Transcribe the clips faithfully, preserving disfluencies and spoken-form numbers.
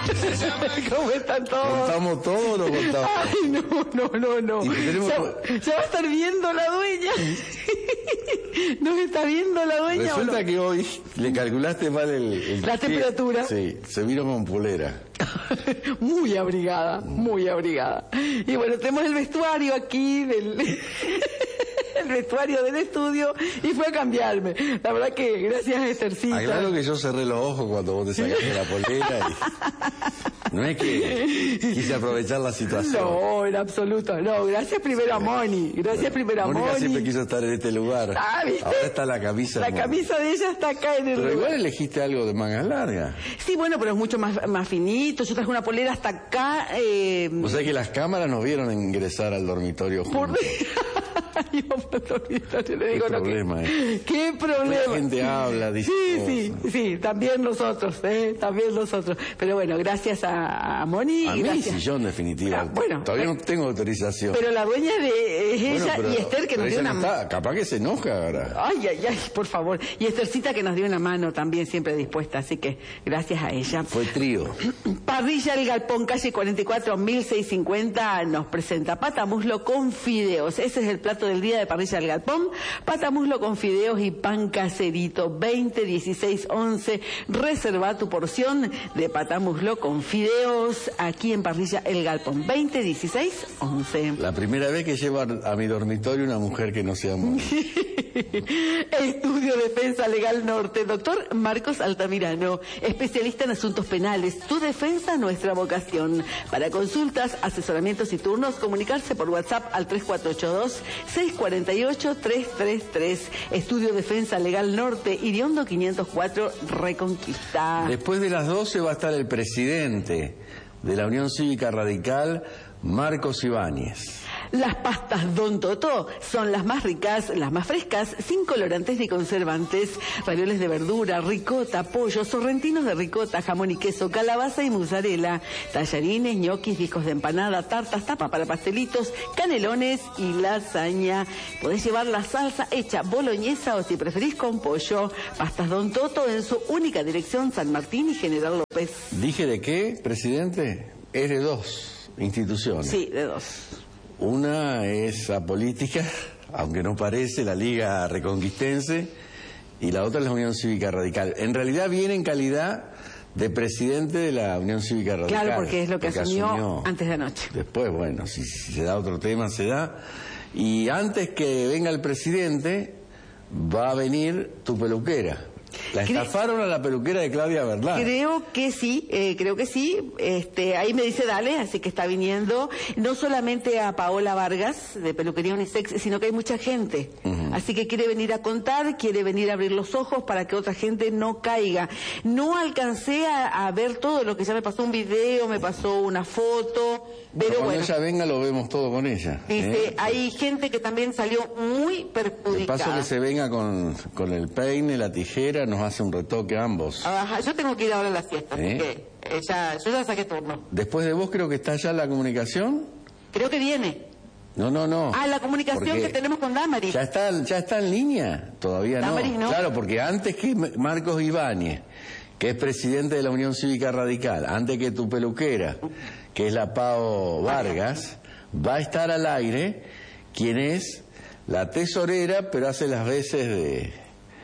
¿Cómo están todos? ¿Contamos todo o no contamos? Ay, no, no, no, no. Tenemos... Ya, ya va a estar viendo la dueña. Nos está viendo la dueña. Resulta ¿o no? que hoy le calculaste mal el... el la temperatura. Sí, se vino con polera. Muy abrigada, muy abrigada. Y bueno, tenemos el vestuario aquí del... el vestuario del estudio y fue a cambiarme. La verdad que gracias a Esthercita. Ah, claro que yo cerré los ojos cuando vos te sacaste la polera y... No es que quise aprovechar la situación. No, en absoluto. No, gracias primero a Moni. Gracias primero a Moni. Mónica siempre quiso estar en este lugar. Ah, ¿viste? Ahora está la camisa. La Moni. camisa de ella está acá en el Pero lugar. igual elegiste algo de mangas largas. Sí, bueno, pero es mucho más, más finito. Yo traje una polera hasta acá. Eh... O sea que las cámaras nos vieron ingresar al dormitorio Por... juntos. Yo por el dormitorio le digo, ¿Qué no, problema ¿qué? es? ¿Qué problema? La gente habla, dice Sí, cosas. sí, sí, también nosotros, ¿eh? También nosotros. Pero bueno, gracias a, a Moni. A y mí gracias. sí, yo en definitiva. Ah, bueno, Todavía eh, no tengo autorización. Pero la dueña de es Bueno, ella pero- y Esther que pero nos dio ella una no mano. está, capaz que se enoja ahora. Ay, ay, ay, por favor. Y Esthercita que nos dio una mano también siempre dispuesta, así que gracias a ella. Fue trío. Parrilla El Galpón, calle cuarenta y cuatro, mil seiscientos cincuenta, nos presenta patamuslo con fideos. Ese es el plato del día de Parrilla El Galpón. Patamuslo con fideos y pan caserito. veinte, dieciséis, once. Reserva tu porción de patamuslo con fideos aquí en Parrilla El Galpón. veinte, dieciséis, once. La primera vez que lleva a mi dormitorio una mujer que no sea mujer. Estudio Defensa Legal Norte, doctor Marcos Altamirano, especialista en asuntos penales. Tu defensa, nuestra vocación. Para consultas, asesoramientos y turnos, comunicarse por WhatsApp al tres cuatro ocho dos, seis cuatro ocho, tres tres tres. Estudio Defensa Legal Norte, Iriondo quinientos cuatro, Reconquista. Después de las doce va a estar el presidente de la Unión Cívica Radical, Marcos Ibáñez. Las pastas Don Totó son las más ricas, las más frescas, sin colorantes ni conservantes. Ravioles de verdura, ricota, pollo, sorrentinos de ricota, jamón y queso, calabaza y mozzarella, tallarines, ñoquis, discos de empanada, tartas, tapa para pastelitos, canelones y lasaña. Podés llevar la salsa hecha boloñesa o si preferís con pollo. Pastas Don Toto en su única dirección, San Martín y General López. ¿Dije de qué, presidente? Es de dos instituciones. Sí, de dos. Una es apolítica, aunque no parece, la Liga Reconquistense, y la otra es la Unión Cívica Radical. En realidad viene en calidad de presidente de la Unión Cívica Radical. Claro, porque es lo que asumió, asumió antes de anoche. Después, bueno, si, si se da otro tema, se da. Y antes que venga el presidente, va a venir tu peluquera. La estafaron a la peluquera de Claudia Berlán. Creo que sí, eh, creo que sí. Este, ahí me dice dale, así que está viniendo no solamente a Paola Vargas de Peluquería Unisex, sino que hay mucha gente. Uh-huh. Así que quiere venir a contar, quiere venir a abrir los ojos para que otra gente no caiga. No alcancé a, a ver todo lo que ya me pasó un video, me pasó una foto, pero cuando bueno. ella venga lo vemos todo con ella. Dice, ¿eh? hay gente que también salió muy perjudicada. De paso que se venga con, con el peine, la tijera, nos hace un retoque a ambos. Ajá, yo tengo que ir ahora a la fiesta, ¿Eh? así que eh, ya, yo ya saqué turno. Después de vos creo que está ya la comunicación. Creo que viene. No, no, no. Ah, la comunicación que tenemos con Damaris. Ya está, ya está en línea, todavía Damaris, no. no. Claro, porque antes que Marcos Ibáñez, que es presidente de la Unión Cívica Radical, antes que tu peluquera, que es la Pao Vargas, va a estar al aire quien es la tesorera, pero hace las veces de...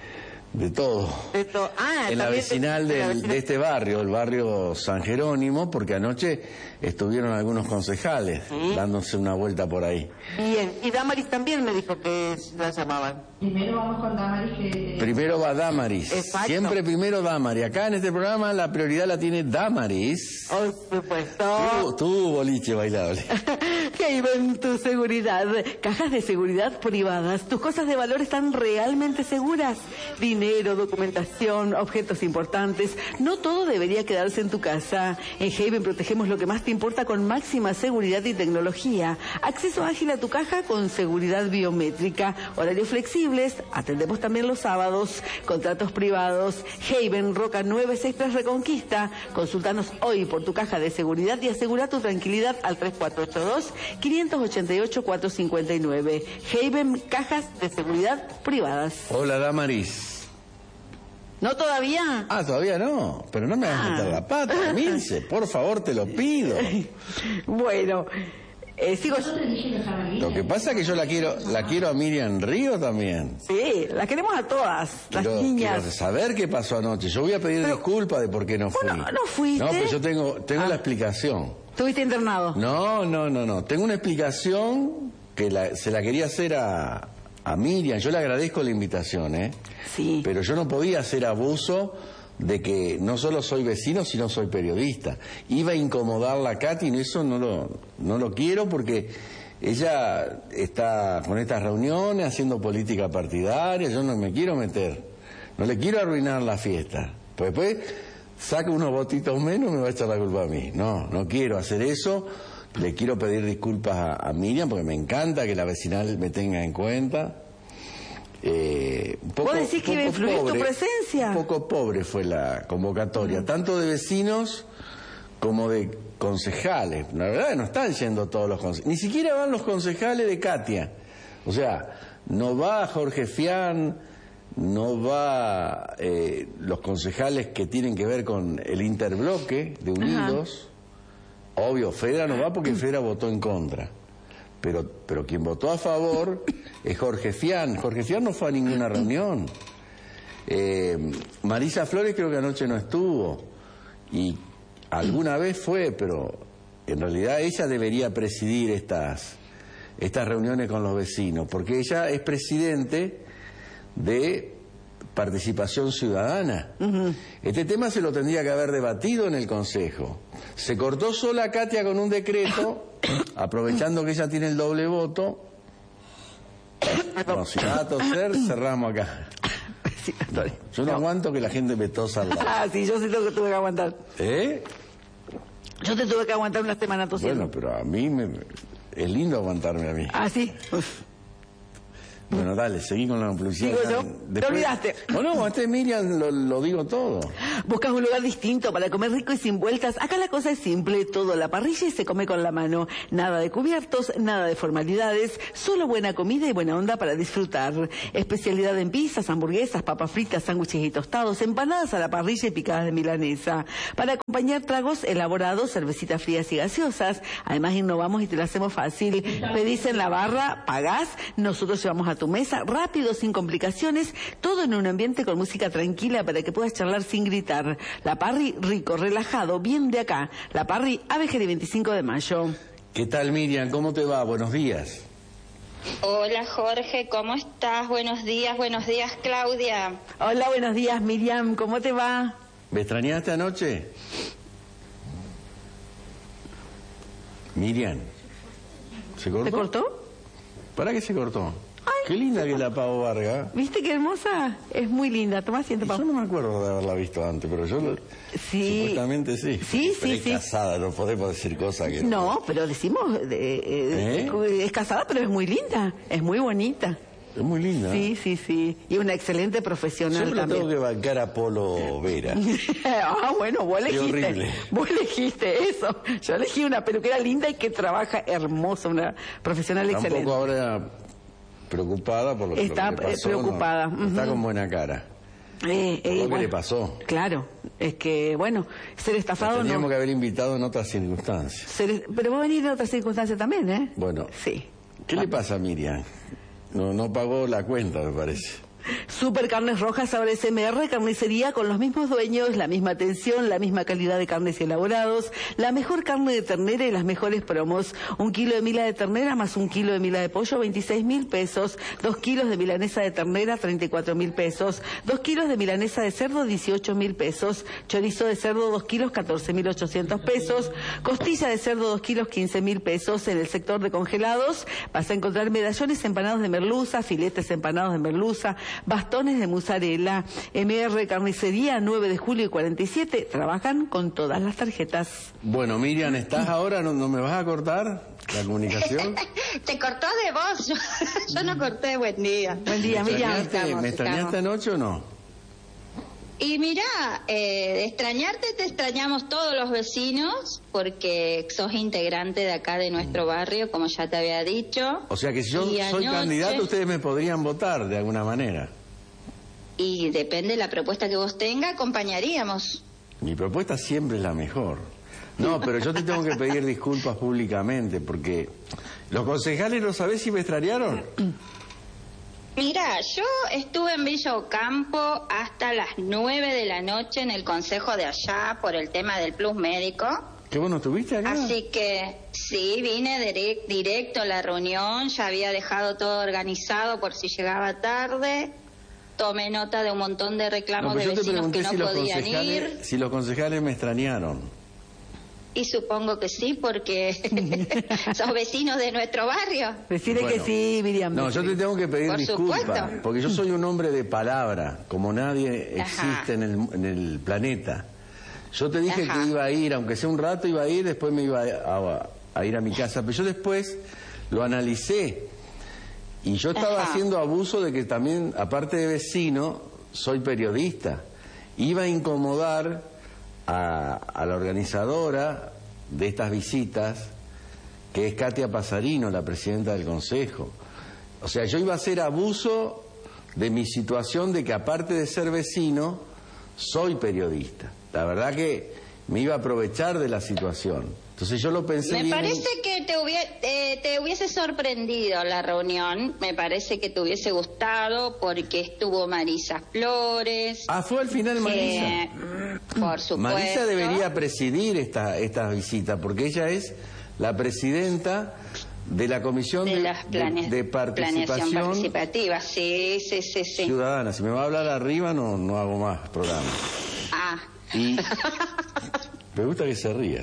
de todo. De to ah, en la vecinal de, de, de, la vecinal de este barrio, el barrio San Jerónimo, porque anoche estuvieron algunos concejales ¿Sí? dándose una vuelta por ahí. Bien, y Damaris también me dijo que la llamaban. Primero vamos con Damaris. Que... Primero va Damaris. Exacto. Siempre primero Damaris. Acá en este programa la prioridad la tiene Damaris. Por supuesto. Tu, tu boliche bailable. Haven, tu seguridad. Cajas de seguridad privadas. Tus cosas de valor están realmente seguras. Dinero, documentación, objetos importantes. No todo debería quedarse en tu casa. En Haven protegemos lo que más te importa con máxima seguridad y tecnología. Acceso ágil a tu caja con seguridad biométrica. Horarios flexibles. Atendemos también los sábados. Contratos privados. Haven, Roca nueve seis tres Reconquista. Consultanos hoy por tu caja de seguridad y asegura tu tranquilidad al tres cuatro ocho dos, cinco ocho ocho, cuatro cinco nueve. Haven, cajas de seguridad privadas. Hola, Damaris. ¿No todavía? Ah, todavía no, pero no me hagas Ah. meter la pata, Milce, por favor, te lo pido. Bueno, eh, sigo... Yo te dije que estaba Lo que pasa es que yo la quiero, la quiero a Miriam Río también. Sí, las queremos a todas, las Quiero, niñas. quiero saber qué pasó anoche. Yo voy a pedir Pero- disculpas de por qué no fui. Bueno, ¿no fuiste? No, pero yo tengo, tengo Ah. la explicación. ¿Estuviste internado? No, no, no, no. Tengo una explicación que la- se la quería hacer a, a Miriam. Yo le agradezco la invitación, ¿eh? Sí. Pero yo no podía hacer abuso de que no solo soy vecino, sino soy periodista. Iba a incomodarla a Katy y eso no lo, no lo quiero porque ella está con estas reuniones haciendo política partidaria. Yo no me quiero meter. No le quiero arruinar la fiesta. Pues después saca unos votitos menos y me va a echar la culpa a mí. No, no quiero hacer eso. Le quiero pedir disculpas a, a Miriam porque me encanta que la vecinal me tenga en cuenta. Eh, un poco, ¿Vos decís que iba a poco influir tu pobre, presencia? Un poco pobre fue la convocatoria, tanto de vecinos como de concejales. La verdad que no están yendo todos los concejales, ni siquiera van los concejales de Katia. O sea, no va Jorge Fián, no va eh, los concejales que tienen que ver con el interbloque de Unidos. Obvio, Fedra no va porque Fedra votó en contra. Pero, pero quien votó a favor es Jorge Fián. Jorge Fián no fue a ninguna reunión. Eh, Marisa Flores creo que anoche no estuvo. Y alguna vez fue, pero en realidad ella debería presidir estas, estas reuniones con los vecinos, porque ella es presidente de Participación Ciudadana. Uh-huh. Este tema se lo tendría que haber debatido en el Consejo. Se cortó sola Katia con un decreto, aprovechando que ella tiene el doble voto. No, si va a toser, cerramos acá. Sí, Yo no, no aguanto que la gente me tosa al lado. Ah, sí, yo sí lo que tuve que aguantar. ¿Eh? Yo te tuve que aguantar una semana tosiendo. Bueno, pero a mí me, es lindo aguantarme a mí. Ah, sí. Uf. Bueno, dale, seguí con la publicidad. Digo yo, Después... te olvidaste. No, no, este Miriam lo, lo digo todo. Buscas un lugar distinto para comer rico y sin vueltas. Acá la cosa es simple, todo a la parrilla y se come con la mano. Nada de cubiertos, nada de formalidades, solo buena comida y buena onda para disfrutar. Especialidad en pizzas, hamburguesas, papas fritas, sándwiches y tostados, empanadas a la parrilla y picadas de milanesa. Para acompañar tragos elaborados, cervecitas frías y gaseosas. Además innovamos y te lo hacemos fácil. Pedís en la barra, pagás, nosotros llevamos a tu mesa, rápido, sin complicaciones, todo en un ambiente con música tranquila para que puedas charlar sin gritar. La Parry, rico, relajado, bien de acá. La Parry, A V G de veinticinco de mayo. ¿Qué tal, Miriam? ¿Cómo te va? Buenos días. Hola, Jorge, ¿cómo estás? Buenos días, buenos días, Claudia. Hola, buenos días, Miriam, ¿cómo te va? ¿Me extrañaste anoche? Miriam, ¿se cortó? ¿Te cortó? ¿Para qué se cortó? Ay, qué linda que es la Pavo Vargas. ¿Viste qué hermosa? Es muy linda. Toma asiento, Y Pau. yo no me acuerdo de haberla visto antes, pero yo lo... Sí. Supuestamente sí. Sí, Pero sí, es sí. casada, no podemos decir cosas que... No, pero decimos, eh, eh, ¿Eh? es casada, pero es muy linda, es muy bonita. Es muy linda. Sí, sí, sí. Y una excelente profesional Siempre también. tengo que bancar a Polo Vera. Ah, bueno, vos Qué elegiste. horrible. Vos elegiste eso. Yo elegí una peluquera linda y que trabaja hermosa, una profesional Está un excelente. poco ahora preocupada por lo, que- Está, lo que le eh, pasó. preocupada. ¿no? Está Ujú. con buena cara. Eh, Por eh, lo que bueno, le pasó. Claro, es que, bueno, ser La estafado teníamos no. que haber invitado en otras circunstancias. Ser- pero va a venir en otras circunstancias también, ¿eh? Bueno, Sí. ¿qué le pasa a Miriam? No, no pagó la cuenta, me parece. Super Carnes Rojas, ahora es M R, carnicería con los mismos dueños, la misma atención, la misma calidad de carnes y elaborados, la mejor carne de ternera y las mejores promos. Un kilo de mila de ternera más un kilo de mila de pollo, veintiséis mil pesos. Dos kilos de milanesa de ternera, treinta y cuatro mil pesos. Dos kilos de milanesa de cerdo, dieciocho mil pesos. Chorizo de cerdo, dos kilos, catorce mil ochocientos pesos. Costilla de cerdo, dos kilos, quince mil pesos. En el sector de congelados vas a encontrar medallones empanados de merluza, filetes empanados de merluza, bastones de mozzarella. M R Carnicería, nueve de julio y cuarenta y siete. Trabajan con todas las tarjetas. Bueno, Miriam, ¿estás ahora? ¿No, no me vas a cortar la comunicación? Te cortó de voz, yo, yo no corté, buen día. Buen día, ¿Me Miriam. extrañaste, estamos, ¿me extrañaste estamos. anoche o no? Y mira, eh, de extrañarte te extrañamos todos los vecinos, porque sos integrante de acá de nuestro barrio, como ya te había dicho. O sea que si yo Y soy anoche- candidato, ustedes me podrían votar de alguna manera. y depende de la propuesta que vos tengas, acompañaríamos. Mi propuesta siempre es la mejor. No, pero yo te tengo que pedir disculpas públicamente, porque los concejales, ¿no sabés si me extrañaron? Mira, yo estuve en Villa Ocampo hasta las nueve de la noche en el consejo de allá por el tema del plus médico. ¿Qué vos no estuviste acá? Así que sí, vine direct, directo a la reunión, ya había dejado todo organizado por si llegaba tarde. Tomé nota de un montón de reclamos no, de vecinos que no si podían ir. Si los concejales me extrañaron. Y supongo que sí, porque sos vecinos de nuestro barrio. Decirle bueno, que sí, Miriam. No, yo te tengo que pedir Por disculpas, supuesto. porque yo soy un hombre de palabra, como nadie existe en el, en el planeta. Yo te dije Ajá. que iba a ir, aunque sea un rato iba a ir, después me iba a, a, a ir a mi casa, pero yo después lo analicé y yo estaba Ajá. haciendo abuso de que también, aparte de vecino, soy periodista. Iba a incomodar A, a la organizadora de estas visitas, que es Katia Pasarino, la presidenta del Consejo. O sea, yo iba a hacer abuso de mi situación de que aparte de ser vecino, soy periodista. La verdad que me iba a aprovechar de la situación. Entonces yo lo pensé Me bien parece en... que te, hubie, eh, te hubiese sorprendido la reunión, me parece que te hubiese gustado porque estuvo Marisa Flores. Ah, fue al final Marisa. Eh, por supuesto. Marisa debería presidir esta, esta visita porque ella es la presidenta de la Comisión de, de, plane... de, de Participación participativa, sí, sí, sí, sí. Ciudadana. Si me va a hablar arriba no, no hago más programa. Ah. Y... Me gusta que se ría.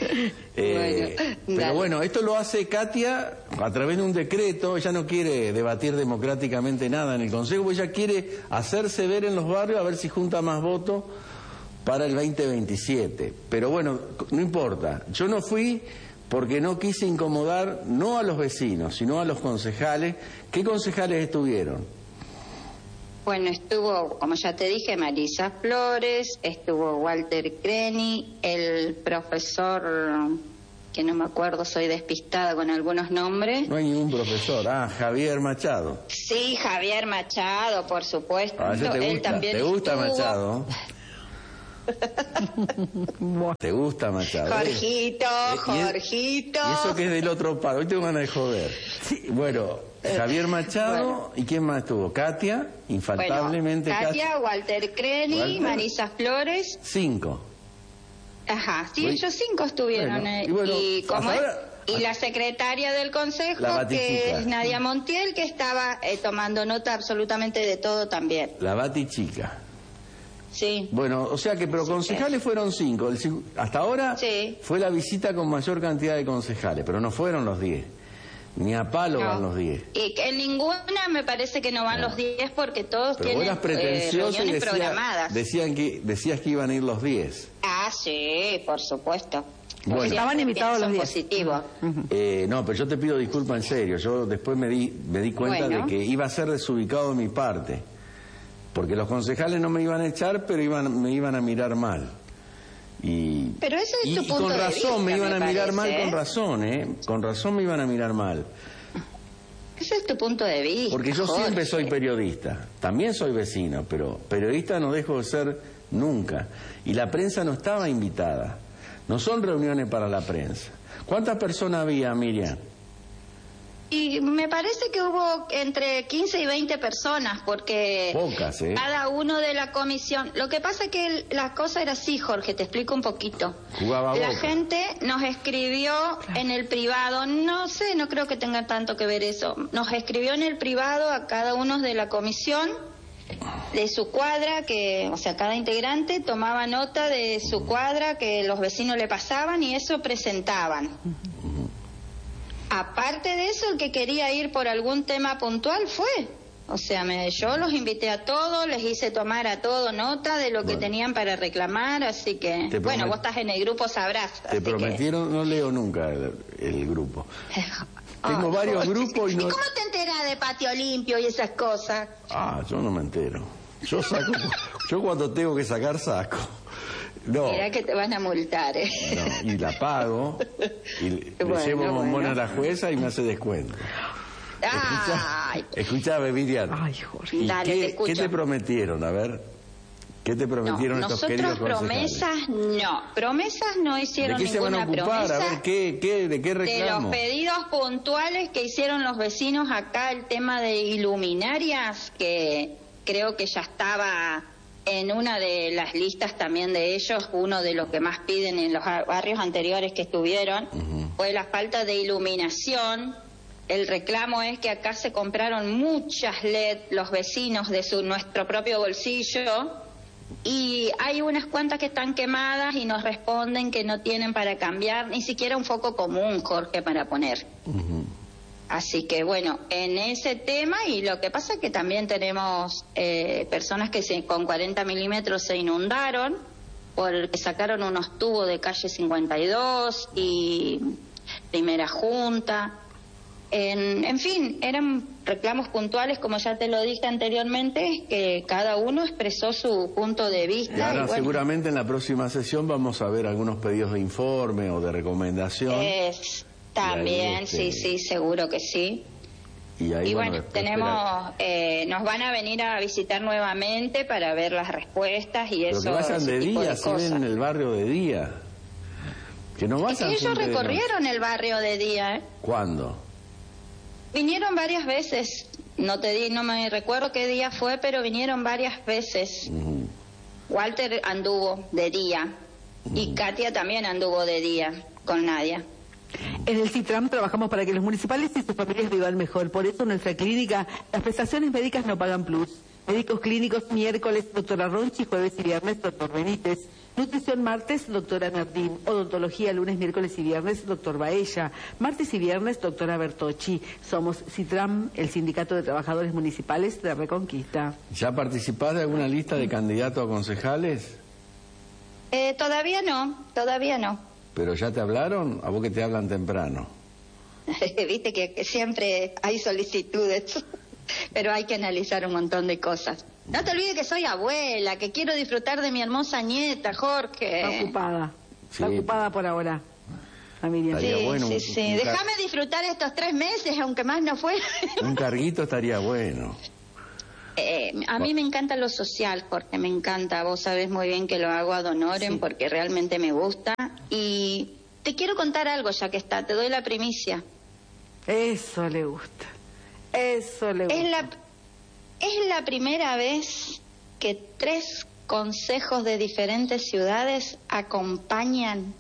Eh, bueno, pero dale. bueno, esto lo hace Katia a través de un decreto. Ella no quiere debatir democráticamente nada en el Consejo, ella quiere hacerse ver en los barrios a ver si junta más votos para el veinte veintisiete. Pero bueno, no importa. Yo no fui porque no quise incomodar no a los vecinos, sino a los concejales. ¿Qué concejales estuvieron? Bueno, estuvo, como ya te dije, Marisa Flores, estuvo Walter Creni, el profesor, que no me acuerdo, soy despistada con algunos nombres. No hay ningún profesor. Ah, Javier Machado. Sí, Javier Machado, por supuesto. Ah, eso te gusta, Él también ¿te gusta estuvo. Machado? ¿Te gusta Machado? Jorgito, ¿Eh? Jorgito. Y eso que es del otro paro, hoy tengo ganas de joder. Sí. Bueno, Javier Machado, bueno. ¿Y quién más estuvo? Katia, infaltablemente. Bueno, Katia, Katia, Walter Creni, Walter. Marisa Flores. Cinco. Ajá, sí, Voy. ellos cinco estuvieron. Bueno, eh, y bueno, y, ¿cómo es? ahora, y la secretaria del Consejo, que es Nadia Montiel, que estaba eh, tomando nota absolutamente de todo también. La Batichica. Sí. Bueno, o sea que, pero concejales fueron cinco. El, hasta ahora sí. fue la visita con mayor cantidad de concejales, pero no fueron los diez. Ni a palo no. van los diez. Y que en ninguna me parece que no van no. los diez porque todos pero tienen eh, reuniones decía, programadas. Decían que, decías que iban a ir los diez. Ah, sí, por supuesto. Bueno. Estaban invitados los diez. Positivo. Uh-huh. eh, no, pero yo te pido disculpa en serio. Yo después me di, me di cuenta bueno. de que iba a ser desubicado de mi parte. Porque los concejales no me iban a echar, pero iban, me iban a mirar mal. Y, pero ese es tu y, punto y con de razón vista, me iban me a parece, mirar mal, ¿eh? con razón, ¿eh? Con razón me iban a mirar mal. Ese es tu punto de vista. Porque yo Jorge. siempre soy periodista. También soy vecino, pero periodista no dejo de ser nunca. Y la prensa no estaba invitada. No son reuniones para la prensa. ¿Cuántas personas había, Miriam? Y me parece que hubo entre quince y veinte personas, porque pocas, ¿eh? cada uno de la comisión... Lo que pasa es que la cosa era así, Jorge, te explico un poquito. Jugaba la boca. gente nos escribió en el privado, no sé, no creo que tenga tanto que ver eso. Nos escribió en el privado a cada uno de la comisión, de su cuadra, que, o sea, cada integrante tomaba nota de su cuadra que los vecinos le pasaban y eso presentaban. Aparte de eso, el que quería ir por algún tema puntual fue. O sea, me, yo los invité a todos, les hice tomar a todo nota de lo que bueno. tenían para reclamar, así que... Te bueno, promet... vos estás en el grupo, sabrás. Te prometieron, que... no leo nunca el, el grupo. Tengo oh, varios grupos y no... ¿Y cómo te enteras de patio limpio y esas cosas? Ah, yo no me entero. Yo saco... yo cuando tengo que sacar, saco. No. Mirá que te van a multar, ¿eh? No, y la pago, y le bueno, llevo bombón bueno. a la jueza y me hace descuento. Ay. Escuchame, Miriam. Ay, Jorge. ¿Y Dale, qué, te escucho. ¿Qué te prometieron? A ver, ¿qué te prometieron No, estos queridos nosotros concejales? promesas no, promesas no hicieron ¿De qué se van a ninguna ocupar? promesa. A ver, ¿qué, qué, ¿de qué De reclamo? los pedidos puntuales que hicieron los vecinos acá, el tema de iluminarias, que creo que ya estaba en una de las listas también de ellos, uno de los que más piden en los barrios anteriores que estuvieron, Ujú. fue la falta de iluminación. El reclamo es que acá se compraron muchas L E D los vecinos de su nuestro propio bolsillo y hay unas cuantas que están quemadas y nos responden que no tienen para cambiar ni siquiera un foco común, Jorge, para poner. Ujú. Así que bueno, en ese tema, y lo que pasa es que también tenemos eh, personas que se, con cuarenta milímetros se inundaron porque sacaron unos tubos de calle cincuenta y dos y Primera Junta. En, en fin, eran reclamos puntuales, como ya te lo dije anteriormente, que cada uno expresó su punto de vista. Y ahora y bueno, seguramente en la próxima sesión vamos a ver algunos pedidos de informe o de recomendación. es, también, Y ahí, este, sí, sí, seguro que sí. y ahí, Y bueno, después tenemos, esperar. eh, nos van a venir a visitar nuevamente para ver las respuestas y Pero eso. que vayan ese de tipo día, de si ven cosas. en el barrio de día. Que no Es vayan que ellos siempre de noche. recorrieron el barrio de día, ¿eh? ¿Cuándo? Vinieron varias veces. No te di, no me recuerdo qué día fue, pero vinieron varias veces. Ujú. Walter anduvo de día y Katia también anduvo de día con Nadia. En el CITRAM trabajamos para que los municipales y sus familias vivan mejor. Por eso en nuestra clínica las prestaciones médicas no pagan plus. Médicos clínicos miércoles, doctora Ronchi, jueves y viernes, doctor Benítez. Nutrición martes, doctora Nardín. Odontología lunes, miércoles y viernes, doctor Baella. Martes y viernes, doctora Bertocci. Somos CITRAM, el Sindicato de Trabajadores Municipales de Reconquista. ¿Ya participás de alguna lista de candidatos a concejales? Eh, todavía no, todavía no. ¿Pero ya te hablaron? ¿A vos que te hablan temprano? Viste que, que siempre hay solicitudes, pero hay que analizar un montón de cosas. No te olvides que soy abuela, que quiero disfrutar de mi hermosa nieta, Jorge. Está ocupada. Está Sí. ocupada por ahora, la Miriam. Estaría Sí, bueno sí, un- sí. un ca- Déjame disfrutar estos tres meses, aunque más no fue. Un carguito estaría bueno. Eh, a mí me encanta lo social, Jorge, me encanta. Vos sabés muy bien que lo hago ad honorem Sí. porque realmente me gusta. Y te quiero contar algo ya que está, te doy la primicia. Eso le gusta. Eso le gusta. Es la, es la primera vez que tres consejos de diferentes ciudades acompañan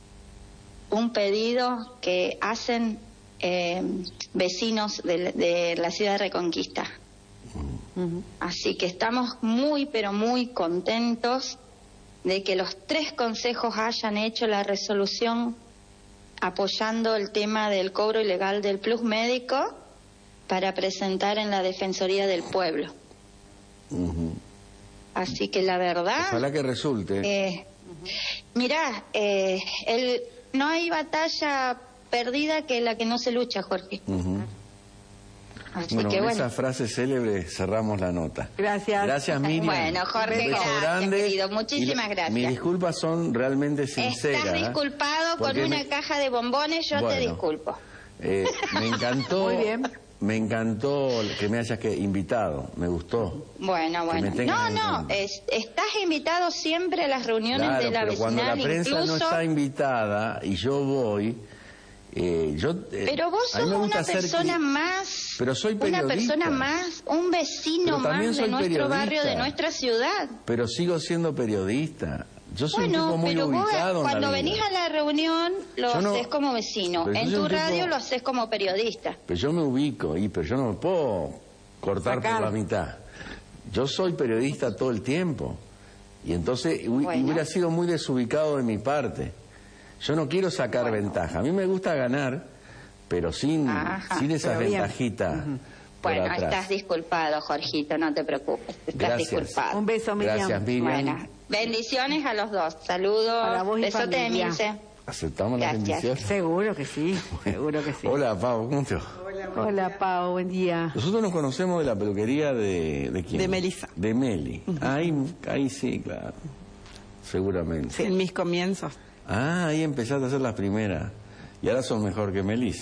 un pedido que hacen eh, vecinos de, de la ciudad de Reconquista. Ujú. Así que estamos muy, pero muy contentos de que los tres consejos hayan hecho la resolución apoyando el tema del cobro ilegal del plus médico para presentar en la Defensoría del Pueblo. Ujú. Así que la verdad, Ojalá que resulte. eh, mirá, eh, el, no hay batalla perdida que la que no se lucha, Jorge. Ujú. Así Bueno, que con bueno. esa frase célebre cerramos la nota. Gracias. Gracias, Miriam. Bueno, Jorge, Un beso gracias, grande. querido. Y Muchísimas la- gracias. Mis disculpas son realmente sinceras. Estás disculpado con porque una me- caja de bombones, yo te Bueno. disculpo. Eh, me encantó. Muy bien. Me encantó que me hayas que invitado. Me gustó. Bueno, Que bueno. me tengan No, en no, cuenta. es- estás invitado siempre a las reuniones Claro, de la pero cuando la vecinal, prensa no incluso... está invitada y yo voy, eh, yo. eh, Pero vos a mí sos me gusta una ser persona cri- más, Pero soy una periodista. persona más, un vecino Pero también más de soy nuestro periodista. barrio, de nuestra ciudad. Pero sigo siendo periodista. Yo soy un tipo Bueno, muy pero vos ubicado en cuando la vida. venís a la reunión lo Yo no- haces como vecino, pero yo en soy tu un tipo- radio lo haces como periodista. Pero yo me ubico, y pero yo no me puedo cortar Sacar. por la mitad. Yo soy periodista todo el tiempo. Y entonces hu- Bueno. hubiera sido muy desubicado de mi parte. Yo no quiero sacar Bueno. ventaja. A mí me gusta ganar, pero sin, Ajá, sin esas pero bien. ventajitas por Bueno, atrás. estás disculpado, Jorgito, no te preocupes, estás Gracias. disculpado. Un beso, Miriam. Gracias, Miriam. Bueno, bendiciones a los dos. Saludos. Para vos y Besote de familia. Milce. ¿Aceptamos las Gracias. bendiciones? Seguro que sí, seguro que sí. Hola, Pau, ¿cómo te va? Hola, Pau, buen día. Nosotros nos conocemos de la peluquería de... ¿De quién? De Melissa. De Meli. ahí, ahí sí, claro. Seguramente. En mis comienzos. Ah, ahí empezaste a hacer las primeras. Y ahora son mejor que Melissa.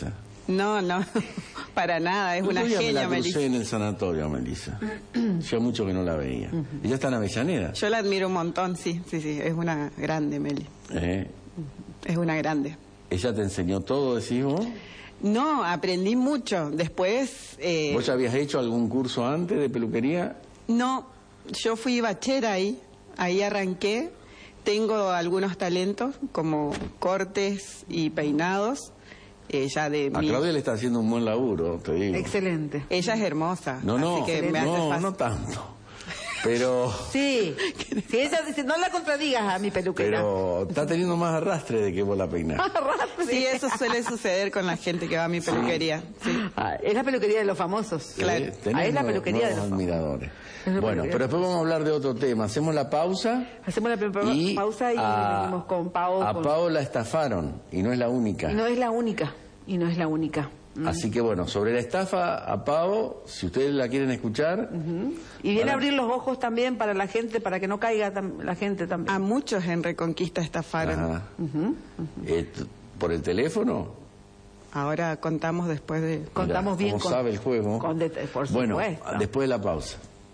No, no, para nada, es una genia, me la crucé Melissa. en el sanatorio, Melissa. Hacía mucho que no la veía. Uh-huh. Ella está en Avellaneda. Yo la admiro un montón, sí, sí, sí, es una grande, Meli. ¿Eh? Es una grande. ¿Ella te enseñó todo, decís vos? No, aprendí mucho. Después... Eh... ¿Vos ya habías hecho algún curso antes de peluquería? No, yo fui bachera ahí, ahí arranqué. Tengo algunos talentos como cortes y peinados. Eh, ya de a mi... Claudia le está haciendo un buen laburo, te digo. Excelente. Ella es hermosa. No, no, así que me no, hace fácil. no tanto. Pero... Sí, si ella dice, no la contradigas a mi peluquera. Pero está teniendo más arrastre de que vos la peinás. Sí, eso suele suceder con la gente que va a mi peluquería. Sí. Sí. Ah, es la peluquería de los famosos. Sí, claro. Ah, es la peluquería de los admiradores. Bueno, pero después vamos a hablar de otro tema. Hacemos la pausa. Hacemos la y pausa y a, venimos con Pau. A con... Pau la estafaron y no es la única. Y no es la única. Y no es la única. Mm. Así que bueno, sobre la estafa a Pau, si ustedes la quieren escuchar... Uh-huh. Y viene a abrir los ojos también para la gente, para que no caiga la gente también. A muchos en Reconquista estafaron. Ajá. Uh-huh. Uh-huh. Eh, ¿Por el teléfono? Ahora contamos después de... Contamos Mirá, bien. ¿cómo con, sabe el juego? Con de, por bueno, supuesto. Después de la pausa.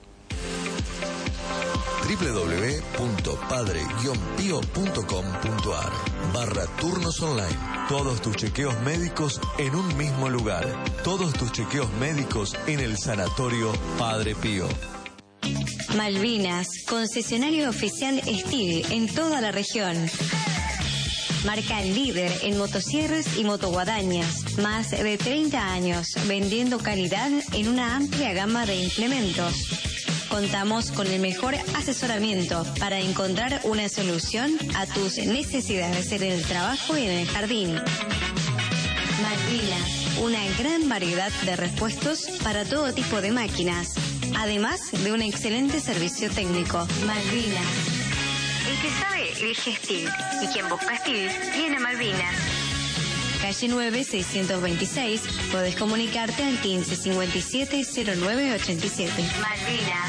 doble u doble u doble u punto padre guion pío punto com punto a r barra turnos online. Todos tus chequeos médicos en un mismo lugar. Todos tus chequeos médicos en el Sanatorio Padre Pío. Malvinas, concesionario oficial Steel en toda la región. Marca líder en motosierras y motoguadañas. Más de treinta años vendiendo calidad en una amplia gama de implementos. Contamos con el mejor asesoramiento para encontrar una solución a tus necesidades en el trabajo y en el jardín. Malvinas, una gran variedad de repuestos para todo tipo de máquinas, además de un excelente servicio técnico. Malvinas. El que sabe, elige Steel. Y quien busca Steel, viene a Malvinas. Calle nueve, seiscientos veintiséis. Podés comunicarte al quince cincuenta y siete cero nueve ochenta y siete. Malvinas.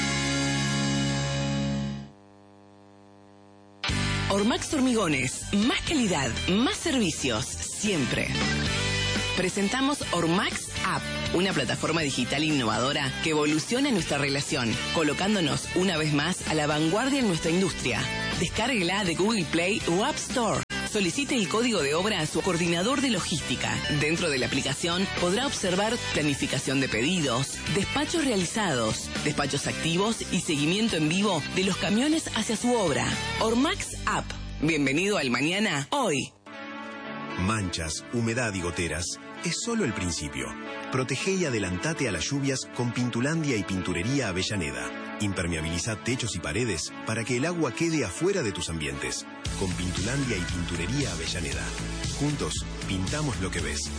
Ormax Hormigones. Más calidad, más servicios, siempre. Presentamos Ormax App, una plataforma digital innovadora que evoluciona nuestra relación, colocándonos una vez más a la vanguardia en nuestra industria. Descárguela de Google Play o App Store. Solicite el código de obra a su coordinador de logística. Dentro de la aplicación podrá observar planificación de pedidos, despachos realizados, despachos activos y seguimiento en vivo de los camiones hacia su obra. Ormax App. Bienvenido al mañana, hoy. Manchas, humedad y goteras es solo el principio. Protege y adelantate a las lluvias con Pintulandia y Pinturería Avellaneda. Impermeabiliza techos y paredes para que el agua quede afuera de tus ambientes. Con Pintulandia y Pinturería Avellaneda. Juntos, pintamos lo que ves.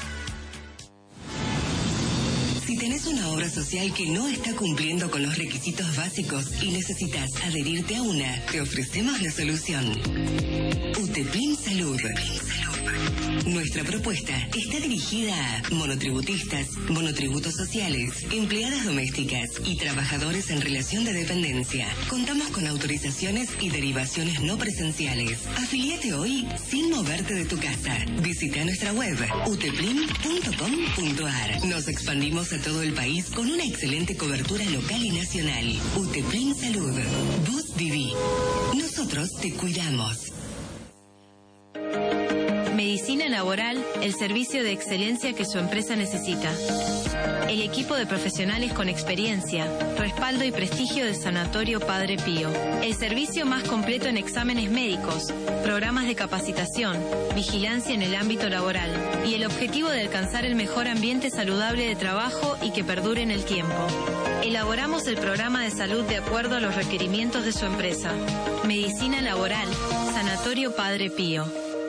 Si tenés una obra social que no está cumpliendo con los requisitos básicos y necesitas adherirte a una, te ofrecemos la solución. UTEPLIN Salud. Nuestra propuesta está dirigida a monotributistas, monotributos sociales, empleadas domésticas y trabajadores en relación de dependencia. Contamos con autorizaciones y derivaciones no presenciales. Afiliate hoy sin moverte de tu casa. Visita nuestra web uteplin punto com punto a r. Nos expandimos a todo el país con una excelente cobertura local y nacional. UTEPLIN Salud. Vos viví. Nosotros te cuidamos. Medicina Laboral, el servicio de excelencia que su empresa necesita. El equipo de profesionales con experiencia, respaldo y prestigio del Sanatorio Padre Pío. El servicio más completo en exámenes médicos, programas de capacitación, vigilancia en el ámbito laboral y el objetivo de alcanzar el mejor ambiente saludable de trabajo y que perdure en el tiempo. Elaboramos el programa de salud de acuerdo a los requerimientos de su empresa. Medicina Laboral, Sanatorio Padre Pío.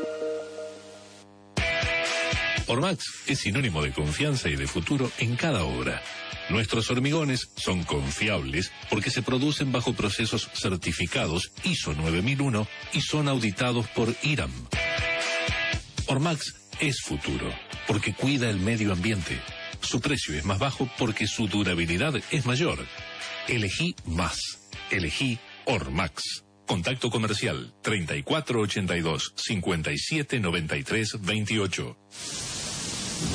Ormax es sinónimo de confianza y de futuro en cada obra. Nuestros hormigones son confiables porque se producen bajo procesos certificados I S O nueve mil uno y son auditados por I R A M. Ormax es futuro porque cuida el medio ambiente. Su precio es más bajo porque su durabilidad es mayor. Elegí más. Elegí Ormax. Contacto comercial treinta y cuatro ochenta y dos, cincuenta y siete noventa y tres veintiocho.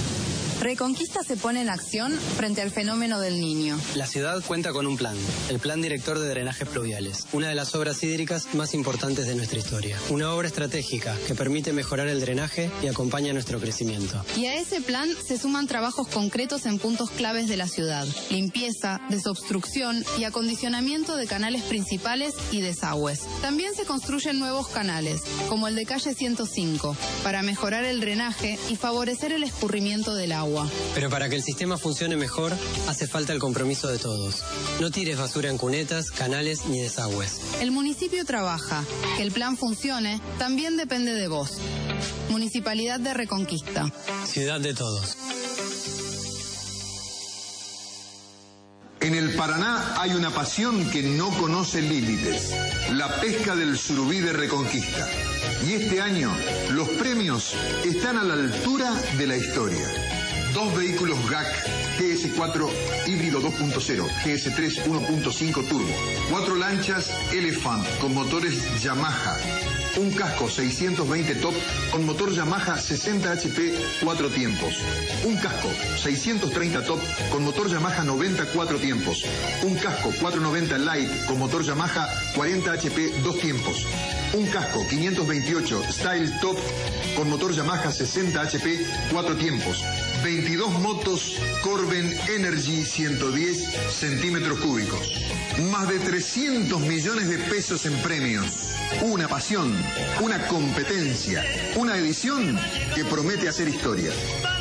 Reconquista se pone en acción frente al fenómeno del Niño. La ciudad cuenta con un plan, el Plan Director de Drenajes Pluviales, una de las obras hídricas más importantes de nuestra historia. Una obra estratégica que permite mejorar el drenaje y acompaña nuestro crecimiento. Y a ese plan se suman trabajos concretos en puntos claves de la ciudad: limpieza, desobstrucción y acondicionamiento de canales principales y desagües. También se construyen nuevos canales, como el de calle ciento cinco, para mejorar el drenaje y favorecer el escurrimiento del agua. Pero para que el sistema funcione mejor, hace falta el compromiso de todos. No tires basura en cunetas, canales ni desagües. El municipio trabaja. Que el plan funcione también depende de vos. Municipalidad de Reconquista. Ciudad de todos. En el Paraná hay una pasión que no conoce límites, la pesca del surubí de Reconquista. Y este año los premios están a la altura de la historia. Dos vehículos G A C G S cuatro híbrido dos punto cero, G S tres uno punto cinco turbo, cuatro lanchas Elephant con motores Yamaha, un casco seiscientos veinte top con motor Yamaha sesenta H P cuatro tiempos, un casco seiscientos treinta top con motor Yamaha noventa cuatro tiempos, un casco cuatrocientos noventa Light con motor Yamaha cuarenta H P dos tiempos, un casco quinientos veintiocho Style Top con motor Yamaha sesenta H P cuatro tiempos, veintidós motos Corben Energy ciento diez centímetros cúbicos, más de trescientos millones de pesos en premios, una pasión, una competencia, una edición que promete hacer historia.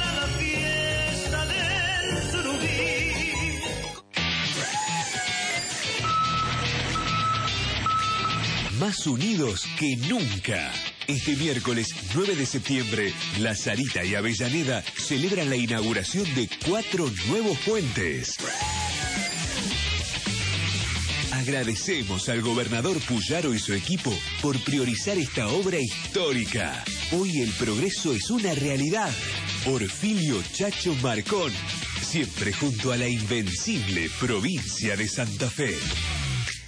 Más unidos que nunca. Este miércoles nueve de septiembre, La Sarita y Avellaneda celebran la inauguración de cuatro nuevos puentes. Agradecemos al gobernador Puyaro y su equipo por priorizar esta obra histórica. Hoy el progreso es una realidad. Orfilio Chacho Marcón, siempre junto a la invencible provincia de Santa Fe.